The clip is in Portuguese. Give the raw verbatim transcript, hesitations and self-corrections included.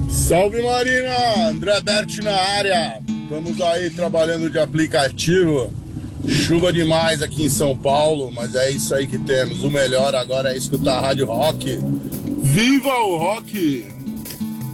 Salve Marina, André Berti na área. Estamos aí trabalhando de aplicativo. Chuva demais aqui em São Paulo, mas é isso aí que temos. O melhor agora é escutar a Rádio Rock. Viva o rock!